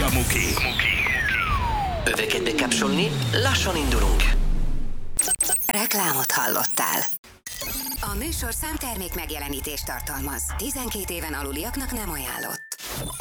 a Muki. Öveket bekapcsolni, lassan indulunk. Reklámot hallottál. A műsor számtermék megjelenítést tartalmaz. 12 éven aluliaknak nem ajánlott.